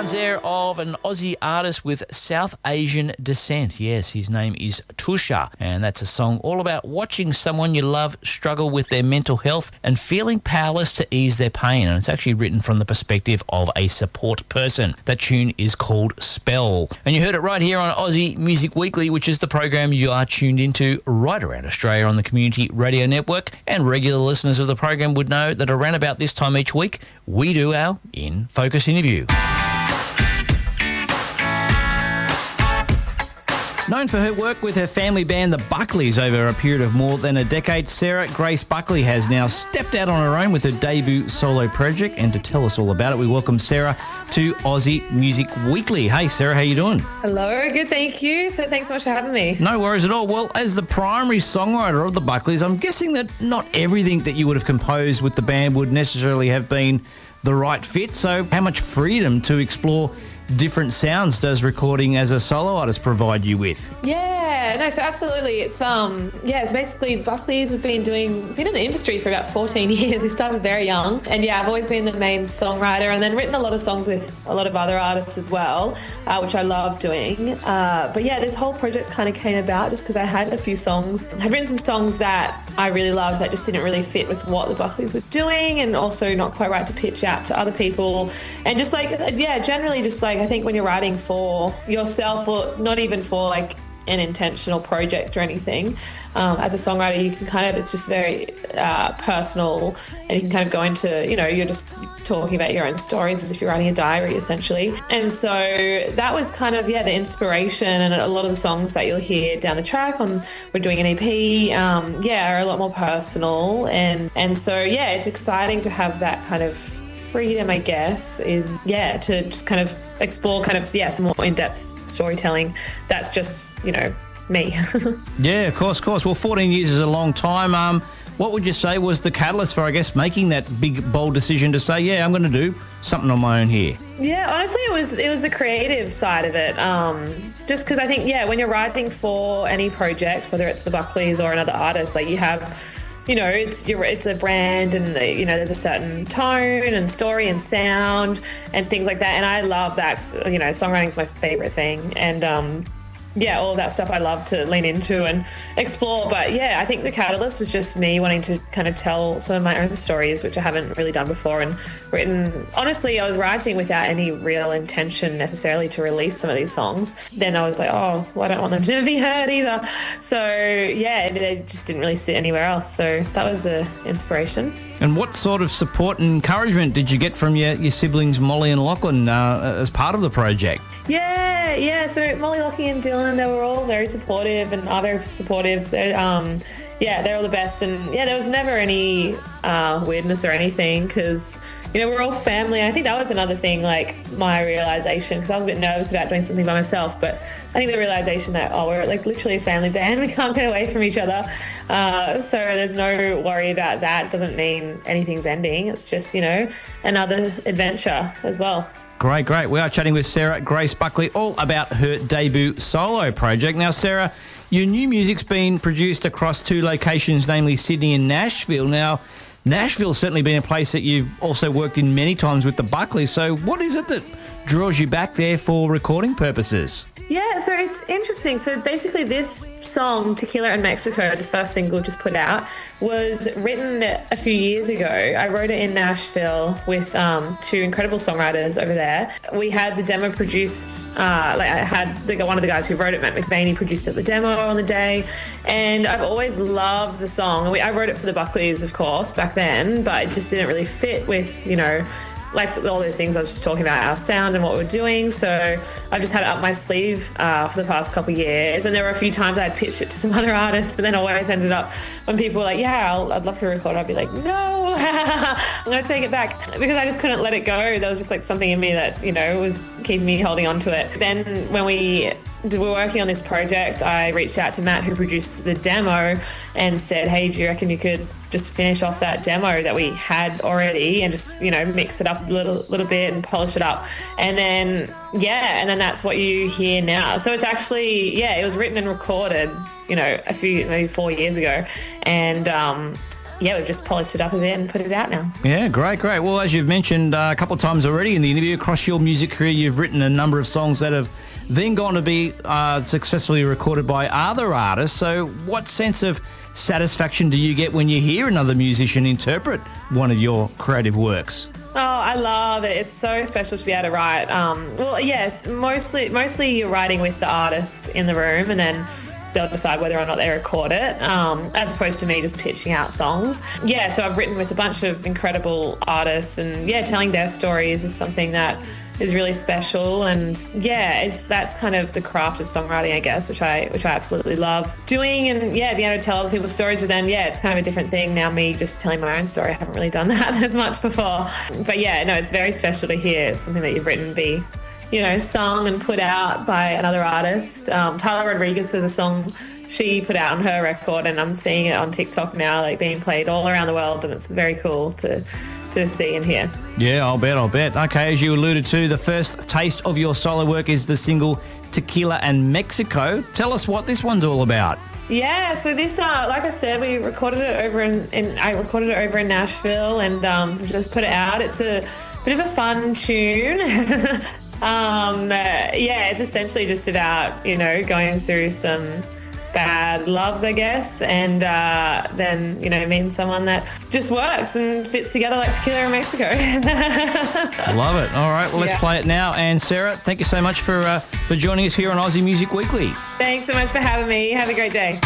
sounds there of an Aussie artist with South Asian descent. Yes, his name is Tusha, and that's a song all about watching someone you love struggle with their mental health and feeling powerless to ease their pain. And it's actually written from the perspective of a support person. That tune is called Spell. And you heard it right here on Aussie Music Weekly, which is the program you are tuned into right around Australia on the Community Radio Network. And regular listeners of the program would know that around about this time each week, we do our In Focus interview. Known for her work with her family band, the Buckleys, over a period of more than a decade, Sarah Grace Buckley has now stepped out on her own with her debut solo project. And to tell us all about it, we welcome Sarah to Aussie Music Weekly. Hey, Sarah, how you doing? Hello, good, thank you. So thanks so much for having me. No worries at all. Well, as the primary songwriter of the Buckleys, I'm guessing that not everything that you would have composed with the band would necessarily have been the right fit. So how much freedom to explore different sounds does recording as a solo artist provide you with? Yeah, no, so absolutely. It's it's basically Buckley's. We've been in the industry for about 14 years. We started very young, and I've always been the main songwriter, and then written a lot of songs with a lot of other artists as well, which I love doing. But yeah, this whole project kind of came about just because I had a few songs. I'd written some songs that I really loved that just didn't really fit with what the Buckleys were doing, and also not quite right to pitch out to other people, and just generally I think when you're writing for yourself, or not even for like an intentional project or anything, as a songwriter, you can it's just very personal, and you can kind of go into, you're just talking about your own stories as if you're writing a diary essentially. And so that was kind of, the inspiration, and a lot of the songs that you'll hear down the track we're doing an EP, are a lot more personal. And so, it's exciting to have that kind of freedom, I guess, to just kind of explore some more in-depth storytelling. That's just, me. Yeah, of course. Well, 14 years is a long time. What would you say was the catalyst for, I guess, making that big, bold decision to say, I'm going to do something on my own here? Yeah, honestly, it was the creative side of it. Just because I think, when you're writing for any project, whether it's the Buckleys or another artist, like you have, it's a brand, and there's a certain tone and story and sound and things like that. And I love that. Songwriting is my favorite thing, and all of that stuff I love to lean into and explore. But I think the catalyst was just me wanting to kind of tell some of my own stories, which I haven't really done before, and written. Honestly, I was writing without any real intention necessarily to release some of these songs. Then I was like, I don't want them to be heard either. So it just didn't really sit anywhere else. So that was the inspiration. And what sort of support and encouragement did you get from your siblings, Molly and Lachlan, as part of the project? So Molly, Lachlan and Dylan, they were all very supportive and are very supportive. They're all the best. And there was never any weirdness or anything, because we're all family. And I think that was another thing, like my realization, because I was a bit nervous about doing something by myself, but I think the realization that, we're like literally a family band. We can't get away from each other. So there's no worry about that. It doesn't mean anything's ending. It's just, another adventure as well. Great. We are chatting with Sarah Grace Buckley all about her debut solo project. Now, Sarah, your new music's been produced across 2 locations, namely Sydney and Nashville. Now, Nashville's certainly been a place that you've also worked in many times with the Buckleys. So what is it that draws you back there for recording purposes? Yeah, so it's interesting. So basically this song, Tequila in Mexico, the first single just put out, was written a few years ago. I wrote it in Nashville with 2 incredible songwriters over there. We had the demo produced, I had one of the guys who wrote it, Matt McVaney, produced it the demo on the day. And I've always loved the song. I wrote it for the Buckleys, of course, back then, but it just didn't really fit with, like all those things I was just talking about, our sound and what we're doing. So I've just had it up my sleeve for the past couple of years. And there were a few times I'd pitched it to some other artists, but then always ended up when people were like, I'd love to record, I'd be like, no, I'm going to take it back, because I just couldn't let it go. There was just like something in me that, was keeping me holding on to it. Then when we were working on this project, I reached out to Matt, who produced the demo, and said, hey, do you reckon you could just finish off that demo that we had already and just, mix it up a little bit and polish it up? And then that's what you hear now. So it's actually, it was written and recorded, maybe 4 years ago. And yeah, we've just polished it up a bit and put it out now. Yeah, great. Well, as you've mentioned a couple of times already in the interview, across your music career, you've written a number of songs that have then gone to be successfully recorded by other artists. So what sense of satisfaction do you get when you hear another musician interpret one of your creative works? Oh, I love it. It's so special to be able to write. Well, yes, mostly you're writing with the artist in the room, and then they'll decide whether or not they record it, as opposed to me just pitching out songs. Yeah, so I've written with a bunch of incredible artists, and yeah, telling their stories is something that is really special. And yeah, that's kind of the craft of songwriting, I guess, which I absolutely love doing. And yeah, being able to tell other people's stories, but then yeah, it's kind of a different thing now, me just telling my own story. I haven't really done that as much before. But yeah, no, it's very special to hear something that you've written be, sung and put out by another artist. Tyler Rodriguez has a song she put out on her record, and I'm seeing it on TikTok now, like being played all around the world, and it's very cool to see and hear. Yeah, I'll bet. Okay, as you alluded to, the first taste of your solo work is the single Tequila and Mexico. Tell us what this one's all about. Yeah, so this, like I said, we recorded it over I recorded it over in Nashville, and just put it out. It's a bit of a fun tune. Yeah, it's essentially just about, going through some bad loves, I guess, and then, meeting someone that just works and fits together like tequila and Mexico. Love it. All right, well, let's play it now. And Sarah, thank you so much for joining us here on Aussie Music Weekly. Thanks so much for having me. Have a great day.